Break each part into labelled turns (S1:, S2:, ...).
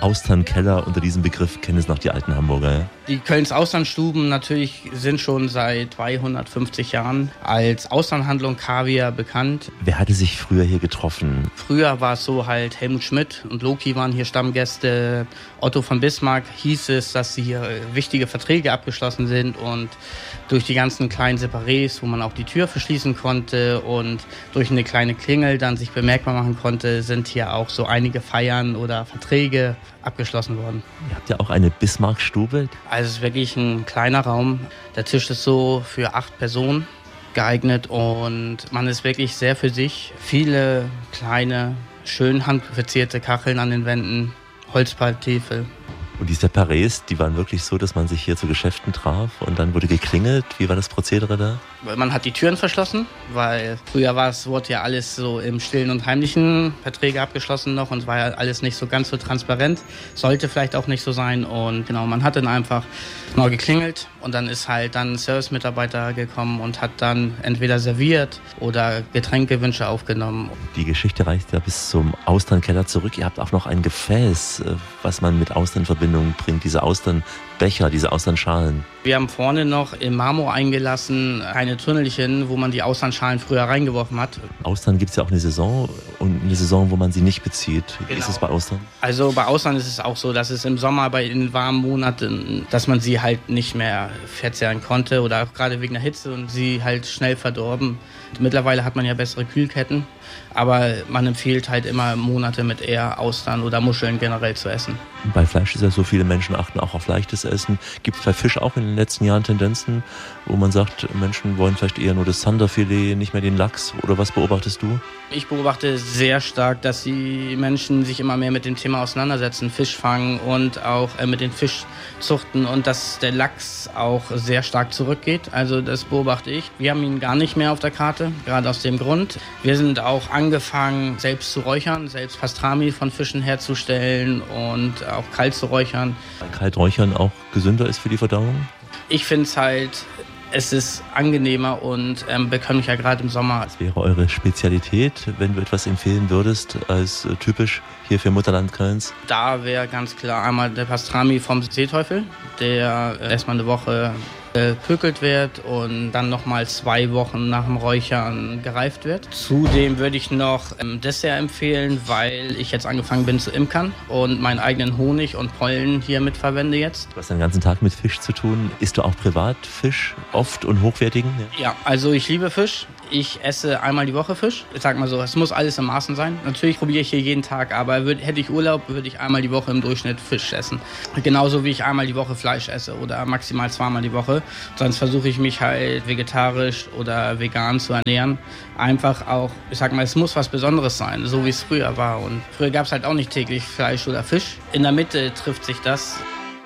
S1: Austernkeller, unter diesem Begriff kennen es noch die alten Hamburger, ja?
S2: Die Kölns Austernstuben natürlich sind schon seit 250 Jahren als Austernhandlung Kaviar bekannt.
S1: Wer hatte sich früher hier getroffen?
S2: Früher war es so halt, Helmut Schmidt und Loki waren hier Stammgäste. Otto von Bismarck hieß es, dass hier wichtige Verträge abgeschlossen sind und durch die ganzen kleinen Separés, wo man auch die Tür verschließen konnte und durch eine kleine Klingel dann sich bemerkbar machen konnte, sind hier auch so einige Feiern oder Verträge abgeschlossen worden.
S1: Ihr habt ja auch eine Bismarck-Stube.
S2: Also es ist wirklich ein kleiner Raum. Der Tisch ist so für 8 Personen geeignet und man ist wirklich sehr für sich. Viele kleine, schön handverzierte Kacheln an den Wänden, Holzpaltefel.
S1: Und die Separés, die waren wirklich so, dass man sich hier zu Geschäften traf und dann wurde geklingelt. Wie war das Prozedere da?
S2: Man hat die Türen verschlossen, weil früher wurde ja alles so im Stillen und Heimlichen Verträge abgeschlossen noch und war ja alles nicht so ganz so transparent. Sollte vielleicht auch nicht so sein und genau, man hat dann einfach mal geklingelt und dann ist halt dann ein Service-Mitarbeiter gekommen und hat dann entweder serviert oder Getränkewünsche aufgenommen.
S1: Die Geschichte reicht ja bis zum Austernkeller zurück. Ihr habt auch noch ein Gefäß, was man mit Austern in Verbindung bringt, diese Austernbecher, diese Austernschalen.
S2: Wir haben vorne noch in Marmor eingelassen eine Tunnelchen, wo man die Austernschalen früher reingeworfen hat.
S1: Austern gibt es ja auch eine Saison und eine Saison, wo man sie nicht bezieht. Wie
S2: Genau.
S1: ist es bei Austern?
S2: Also bei Austern ist es auch so, dass es im Sommer bei den warmen Monaten, dass man sie halt nicht mehr verzehren konnte oder auch gerade wegen der Hitze und sie halt schnell verdorben. Mittlerweile hat man ja bessere Kühlketten, aber man empfiehlt halt immer Monate mit eher Austern oder Muscheln generell zu essen.
S1: Bei Fleisch ist ja so, viele Menschen achten auch auf leichtes Essen. Gibt es bei Fisch auch in den letzten Jahren Tendenzen, wo man sagt, Menschen wollen vielleicht eher nur das Zanderfilet, nicht mehr den Lachs? Oder was beobachtest du?
S2: Ich beobachte sehr stark, dass die Menschen sich immer mehr mit dem Thema auseinandersetzen, Fischfang und auch mit den Fischzuchten und dass der Lachs auch sehr stark zurückgeht. Also das beobachte ich. Wir haben ihn gar nicht mehr auf der Karte, gerade aus dem Grund. Wir sind auch angefangen, selbst zu räuchern, selbst Pastrami von Fischen herzustellen und auch kalt zu räuchern.
S1: Weil kalt räuchern auch gesünder ist für die Verdauung?
S2: Ich finde es halt, es ist angenehmer und bekömmlich ja gerade im Sommer.
S1: Was wäre eure Spezialität, wenn du etwas empfehlen würdest, als typisch hier für Mutterland Kölns?
S2: Da wäre ganz klar einmal der Pastrami vom Seeteufel, der erstmal eine Woche gepökelt wird und dann nochmal 2 Wochen nach dem Räuchern gereift wird. Zudem würde ich noch Dessert empfehlen, weil ich jetzt angefangen bin zu imkern und meinen eigenen Honig und Pollen hier mit verwende jetzt.
S1: Du hast den ganzen Tag mit Fisch zu tun. Isst du auch privat Fisch, oft und hochwertigen?
S2: Ja, also ich liebe Fisch. Ich esse einmal die Woche Fisch. Ich sag mal so, es muss alles im Maßen sein. Natürlich probiere ich hier jeden Tag, aber hätte ich Urlaub, würde ich einmal die Woche im Durchschnitt Fisch essen. Genauso wie ich einmal die Woche Fleisch esse oder maximal 2-mal die Woche. Sonst versuche ich mich halt vegetarisch oder vegan zu ernähren. Einfach auch, ich sag mal, es muss was Besonderes sein, so wie es früher war. Und früher gab es halt auch nicht täglich Fleisch oder Fisch. In der Mitte trifft sich das.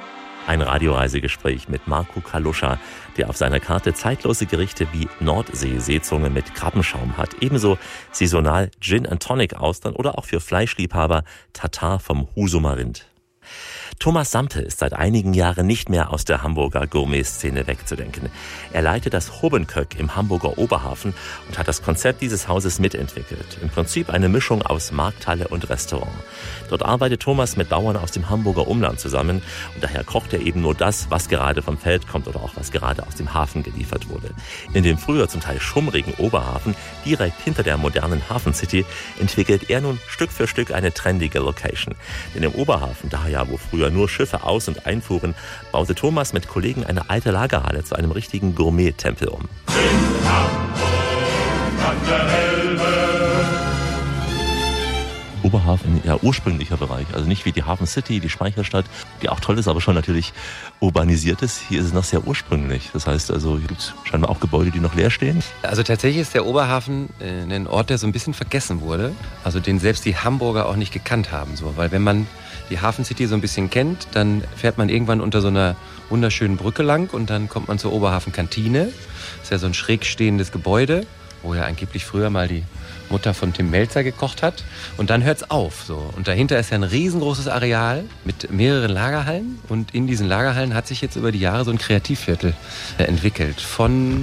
S1: Ein Radioreisegespräch mit Marco Kaluscha, der auf seiner Karte zeitlose Gerichte wie Nordsee-Seezunge mit Krabbenschaum hat. Ebenso saisonal Gin and Tonic Austern oder auch für Fleischliebhaber Tatar vom Husumer Rind. Thomas Sampe ist seit einigen Jahren nicht mehr aus der Hamburger Gourmet-Szene wegzudenken. Er leitet das Hobenköck im Hamburger Oberhafen und hat das Konzept dieses Hauses mitentwickelt. Im Prinzip eine Mischung aus Markthalle und Restaurant. Dort arbeitet Thomas mit Bauern aus dem Hamburger Umland zusammen und daher kocht er eben nur das, was gerade vom Feld kommt oder auch was gerade aus dem Hafen geliefert wurde. In dem früher zum Teil schummrigen Oberhafen, direkt hinter der modernen Hafencity, entwickelt er nun Stück für Stück eine trendige Location. Denn im Oberhafen, da ja wo früher nur Schiffe aus- und einfuhren, baute Thomas mit Kollegen eine alte Lagerhalle zu einem richtigen Gourmet-Tempel um.
S3: In Hamburg an der Elbe.
S1: Oberhafen, ja, ursprünglicher Bereich, also nicht wie die Hafen City, die Speicherstadt, die auch toll ist, aber schon natürlich urbanisiert ist. Hier ist es noch sehr ursprünglich. Das heißt also, hier gibt es scheinbar auch Gebäude, die noch leer stehen.
S4: Also tatsächlich ist der Oberhafen ein Ort, der so ein bisschen vergessen wurde, also den selbst die Hamburger auch nicht gekannt haben. So. Weil wenn man die Hafen City so ein bisschen kennt, dann fährt man irgendwann unter so einer wunderschönen Brücke lang und dann kommt man zur Oberhafen-Kantine. Das ist ja so ein schräg stehendes Gebäude, wo ja angeblich früher mal die Mutter von Tim Melzer gekocht hat. Und dann hört's auf. So. Und dahinter ist ja ein riesengroßes Areal mit mehreren Lagerhallen. Und in diesen Lagerhallen hat sich jetzt über die Jahre so ein Kreativviertel entwickelt. Von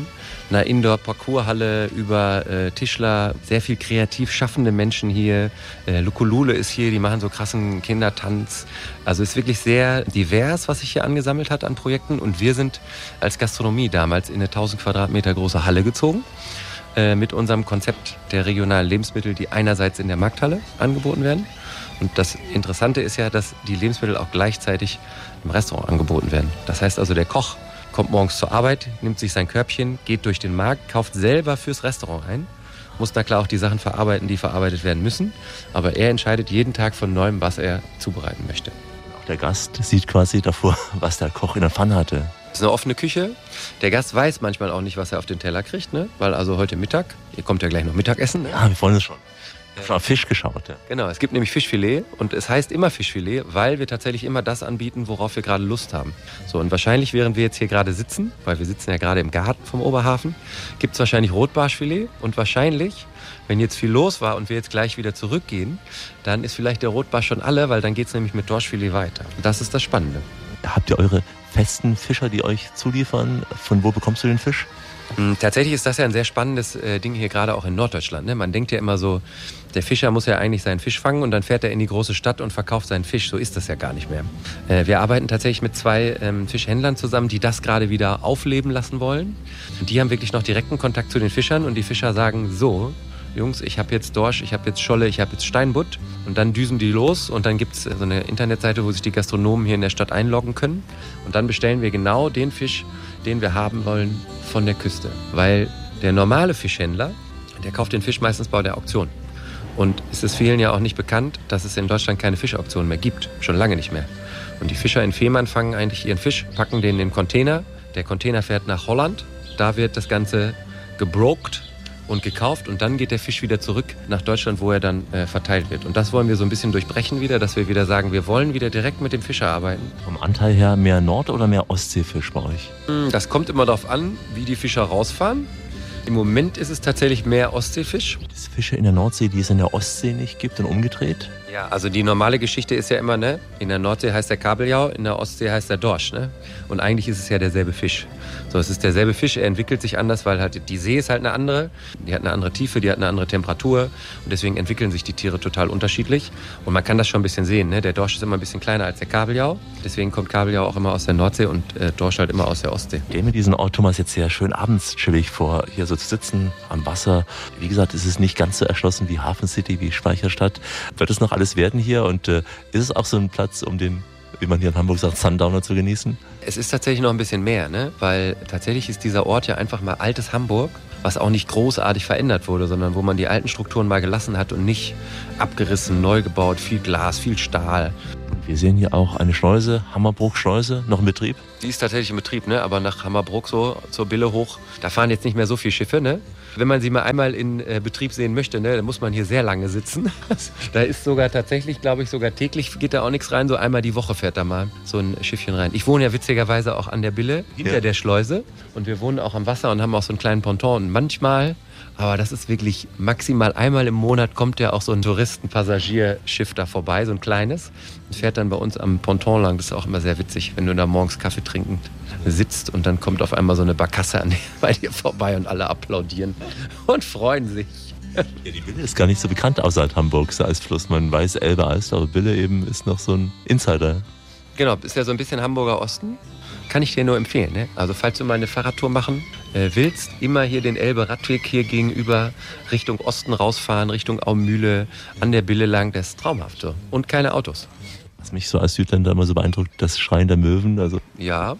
S4: einer Indoor-Parkour-Halle über Tischler, sehr viel kreativ schaffende Menschen hier. Lukulule ist hier, die machen so krassen Kindertanz. Also ist wirklich sehr divers, was sich hier angesammelt hat an Projekten. Und wir sind als Gastronomie damals in eine 1000 Quadratmeter große Halle gezogen. Mit unserem Konzept der regionalen Lebensmittel, die einerseits in der Markthalle angeboten werden. Und das Interessante ist ja, dass die Lebensmittel auch gleichzeitig im Restaurant angeboten werden. Das heißt also, der Koch kommt morgens zur Arbeit, nimmt sich sein Körbchen, geht durch den Markt, kauft selber fürs Restaurant ein, muss da klar auch die Sachen verarbeiten, die verarbeitet werden müssen. Aber er entscheidet jeden Tag von Neuem, was er zubereiten möchte.
S1: Auch der Gast sieht quasi davor, was der Koch in der Pfanne hatte.
S4: Es ist eine offene Küche. Der Gast weiß manchmal auch nicht, was er auf den Teller kriegt, ne? Weil also heute Mittag, ihr kommt ja gleich noch Mittagessen. Ne?
S1: Ja, wir wollen es schon. Ich habe schon auf Fisch geschaut. Ja.
S4: Genau, es gibt nämlich Fischfilet und es heißt immer Fischfilet, weil wir tatsächlich immer das anbieten, worauf wir gerade Lust haben. So, und wahrscheinlich, während wir jetzt hier gerade sitzen, weil wir sitzen ja gerade im Garten vom Oberhafen, gibt es wahrscheinlich Rotbarschfilet und wahrscheinlich, wenn jetzt viel los war und wir jetzt gleich wieder zurückgehen, dann ist vielleicht der Rotbarsch schon alle, weil dann geht es nämlich mit Dorschfilet weiter. Und das ist das Spannende.
S1: Habt ihr eure festen Fischer, die euch zuliefern? Von wo bekommst du den Fisch?
S4: Tatsächlich ist das ja ein sehr spannendes Ding hier gerade auch in Norddeutschland. Ne? Man denkt ja immer so, der Fischer muss ja eigentlich seinen Fisch fangen und dann fährt er in die große Stadt und verkauft seinen Fisch. So ist das ja gar nicht mehr. Wir arbeiten tatsächlich mit 2 Fischhändlern zusammen, die das gerade wieder aufleben lassen wollen. Und die haben wirklich noch direkten Kontakt zu den Fischern und die Fischer sagen so: Jungs, ich habe jetzt Dorsch, ich habe jetzt Scholle, ich habe jetzt Steinbutt. Und dann düsen die los und dann gibt es so eine Internetseite, wo sich die Gastronomen hier in der Stadt einloggen können. Und dann bestellen wir genau den Fisch, den wir haben wollen, von der Küste. Weil der normale Fischhändler, der kauft den Fisch meistens bei der Auktion. Und es ist vielen ja auch nicht bekannt, dass es in Deutschland keine Fischauktionen mehr gibt. Schon lange nicht mehr. Und die Fischer in Fehmarn fangen eigentlich ihren Fisch, packen den in den Container. Der Container fährt nach Holland. Da wird das Ganze gebrokt und gekauft und dann geht der Fisch wieder zurück nach Deutschland, wo er dann verteilt wird. Und das wollen wir so ein bisschen durchbrechen wieder, dass wir wieder sagen, wir wollen wieder direkt mit dem Fischer arbeiten.
S1: Vom Anteil her mehr Nord- oder mehr Ostseefisch bei euch?
S4: Das kommt immer darauf an, wie die Fischer rausfahren. Im Moment ist es tatsächlich mehr Ostseefisch.
S1: Gibt es Fische in der Nordsee, die es in der Ostsee nicht gibt und umgedreht?
S4: Ja, also die normale Geschichte ist ja immer, ne? In der Nordsee heißt der Kabeljau, in der Ostsee heißt der Dorsch, ne? Und eigentlich ist es ja derselbe Fisch. So, es ist derselbe Fisch, er entwickelt sich anders, weil halt die See ist halt eine andere. Die hat eine andere Tiefe, die hat eine andere Temperatur. Und deswegen entwickeln sich die Tiere total unterschiedlich. Und man kann das schon ein bisschen sehen, ne? Der Dorsch ist immer ein bisschen kleiner als der Kabeljau. Deswegen kommt Kabeljau auch immer aus der Nordsee und Dorsch halt immer aus der Ostsee.
S1: Ich stelle mir diesen Ort, Thomas, jetzt sehr schön abends chillig vor, hier so zu sitzen am Wasser. Wie gesagt, es ist nicht ganz so erschlossen wie Hafen City, wie Speicherstadt. Wird es noch alles werden hier und ist es auch so ein Platz, um den, wie man hier in Hamburg sagt, Sundowner zu genießen?
S4: Es ist tatsächlich noch ein bisschen mehr, ne? Weil tatsächlich ist dieser Ort ja einfach mal altes Hamburg, was auch nicht großartig verändert wurde, sondern wo man die alten Strukturen mal gelassen hat und nicht abgerissen, neu gebaut, viel Glas, viel Stahl.
S1: Wir sehen hier auch eine Schleuse, Hammerbrook-Schleuse, noch in Betrieb.
S4: Die ist tatsächlich in Betrieb, ne? Aber nach Hammerbrook so zur Bille hoch, da fahren jetzt nicht mehr so viele Schiffe, ne? Wenn man sie mal einmal in Betrieb sehen möchte, ne, dann muss man hier sehr lange sitzen. Da ist sogar tatsächlich, glaube ich, sogar täglich geht da auch nichts rein. So einmal die Woche fährt da mal so ein Schiffchen rein. Ich wohne ja witzigerweise auch an der Bille, hinter der Schleuse. Und wir wohnen auch am Wasser und haben auch so einen kleinen Ponton. Und manchmal, aber das ist wirklich maximal einmal im Monat, kommt ja auch so ein Touristenpassagierschiff da vorbei, so ein kleines. Und fährt dann bei uns am Ponton lang. Das ist auch immer sehr witzig, wenn du da morgens Kaffee trinkend sitzt und dann kommt auf einmal so eine Barkasse bei dir vorbei und alle applaudieren und freuen sich.
S1: Ja, die Bille ist gar nicht so bekannt außerhalb Hamburgs als Fluss. Man weiß Elbe, Alster, aber Bille eben ist noch so ein Insider.
S4: Genau, ist ja so ein bisschen Hamburger Osten. Kann ich dir nur empfehlen. Ne? Also falls du mal eine Fahrradtour machen willst, immer hier den Elbe-Radweg hier gegenüber Richtung Osten rausfahren, Richtung Aumühle, an der Bille lang. Das ist traumhaft so. Und keine Autos.
S1: Was mich so als Südländer immer so beeindruckt, das Schreien der Möwen. Also
S4: ja.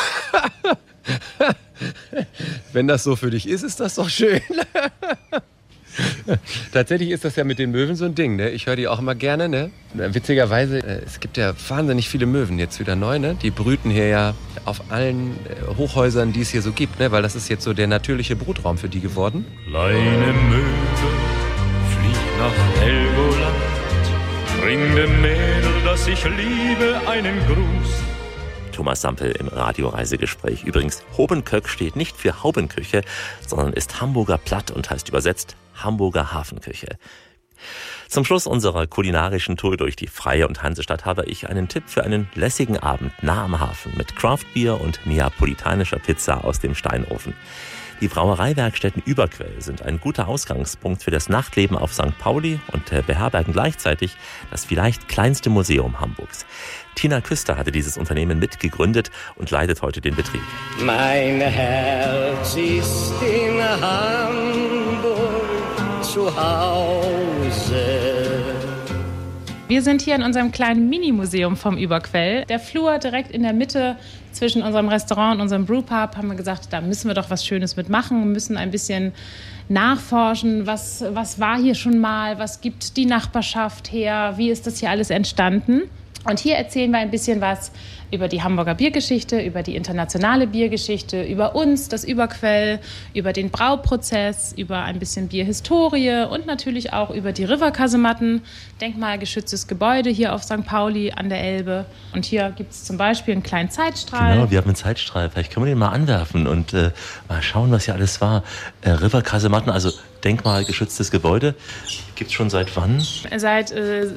S4: Wenn das so für dich ist, ist das doch schön. Tatsächlich ist das ja mit den Möwen so ein Ding, ne? Ich höre die auch immer gerne, ne? Witzigerweise, es gibt ja wahnsinnig viele Möwen jetzt wieder neu, ne? Die brüten hier ja auf allen Hochhäusern, die es hier so gibt, ne? Weil das ist jetzt so der natürliche Brutraum für die geworden.
S3: Kleine Möwe, flieg nach Helgoland, bring dem Mädel, das ich liebe, einen Gruß.
S1: Thomas Sampel im Radioreisegespräch. Übrigens, Hobenköck steht nicht für Haubenküche, sondern ist Hamburger Platt und heißt übersetzt Hamburger Hafenküche. Zum Schluss unserer kulinarischen Tour durch die Freie und Hansestadt habe ich einen Tipp für einen lässigen Abend nah am Hafen mit Craftbier und neapolitanischer Pizza aus dem Steinofen. Die Brauereiwerkstätten Überquell sind ein guter Ausgangspunkt für das Nachtleben auf St. Pauli und beherbergen gleichzeitig das vielleicht kleinste Museum Hamburgs. Tina Küster hatte dieses Unternehmen mitgegründet und leitet heute den Betrieb.
S5: Mein Herz ist in Hamburg zu Hause.
S6: Wir sind hier in unserem kleinen Mini-Museum vom Überquell. Der Flur direkt in der Mitte zwischen unserem Restaurant und unserem Brewpub haben wir gesagt, da müssen wir doch was Schönes mitmachen, müssen ein bisschen nachforschen, was war hier schon mal, was gibt die Nachbarschaft her, wie ist das hier alles entstanden. Und hier erzählen wir ein bisschen was über die Hamburger Biergeschichte, über die internationale Biergeschichte, über uns, das Überquell, über den Brauprozess, über ein bisschen Bierhistorie und natürlich auch über die Riverkasematten, denkmalgeschütztes Gebäude hier auf St. Pauli an der Elbe. Und hier gibt es zum Beispiel einen kleinen Zeitstrahl.
S1: Genau, wir haben einen Zeitstrahl. Vielleicht können wir den mal anwerfen und mal schauen, was hier alles war. Riverkasematten, also denkmalgeschütztes Gebäude. Gibt es schon seit wann?
S6: Seit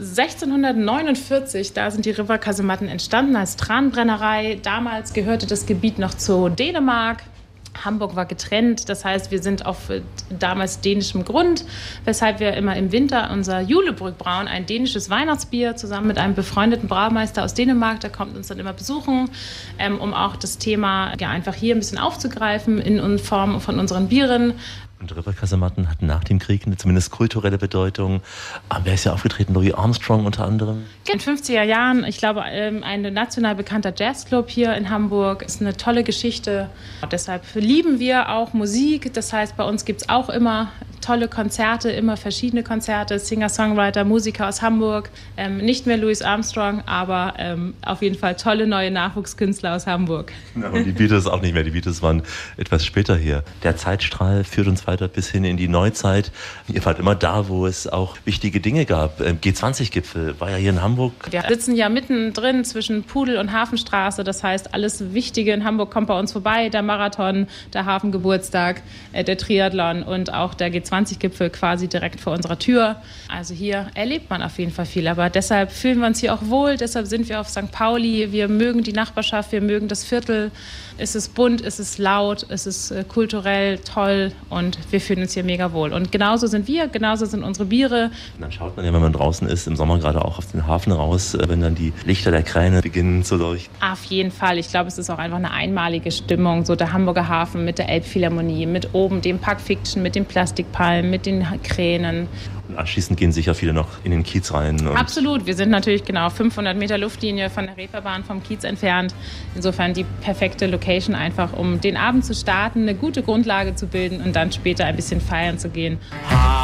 S6: 1649, da sind die Riverkasematten entstanden als Tranbrennerei. Damals gehörte das Gebiet noch zu Dänemark. Hamburg war getrennt, das heißt, wir sind auf damals dänischem Grund, weshalb wir immer im Winter unser Julebrück brauen, ein dänisches Weihnachtsbier, zusammen mit einem befreundeten Braumeister aus Dänemark, der kommt uns dann immer besuchen, um auch das Thema einfach hier ein bisschen aufzugreifen in Form von unseren Bieren.
S1: Und Riverkasematten hatten nach dem Krieg eine zumindest kulturelle Bedeutung. Aber wer ist ja aufgetreten? Louis Armstrong unter anderem.
S6: In den 50er Jahren, ich glaube, ein national bekannter Jazzclub hier in Hamburg. Ist eine tolle Geschichte. Und deshalb lieben wir auch Musik. Das heißt, bei uns gibt es auch immer tolle Konzerte, immer verschiedene Konzerte. Singer-Songwriter, Musiker aus Hamburg. Nicht mehr Louis Armstrong, aber auf jeden Fall tolle neue Nachwuchskünstler aus Hamburg.
S1: Genau, und die Beatles auch nicht mehr. Die Beatles waren etwas später hier. Der Zeitstrahl führt uns weiter bis hin in die Neuzeit. Ihr wart immer da, wo es auch wichtige Dinge gab. G20-Gipfel war ja hier in Hamburg.
S6: Wir sitzen ja mittendrin zwischen Pudel und Hafenstraße. Das heißt, alles Wichtige in Hamburg kommt bei uns vorbei. Der Marathon, der Hafengeburtstag, der Triathlon und auch der G20-Gipfel quasi direkt vor unserer Tür. Also hier erlebt man auf jeden Fall viel. Aber deshalb fühlen wir uns hier auch wohl. Deshalb sind wir auf St. Pauli. Wir mögen die Nachbarschaft, wir mögen das Viertel. Es ist bunt, es ist laut, es ist kulturell toll und wir fühlen uns hier mega wohl. Und genauso sind wir, genauso sind unsere Biere.
S1: Und dann schaut man ja, wenn man draußen ist, im Sommer gerade auch auf den Hafen raus, wenn dann die Lichter der Kräne beginnen zu leuchten.
S6: Auf jeden Fall. Ich glaube, es ist auch einfach eine einmalige Stimmung. So der Hamburger Hafen mit der Elbphilharmonie, mit oben dem Park Fiction, mit den Plastikpalmen, mit den Kränen.
S1: Und anschließend gehen sicher viele noch in den Kiez rein.
S6: Absolut. Wir sind natürlich genau 500 Meter Luftlinie von der Reeperbahn vom Kiez entfernt. Insofern die perfekte Location einfach, um den Abend zu starten, eine gute Grundlage zu bilden und dann später ein bisschen feiern zu gehen.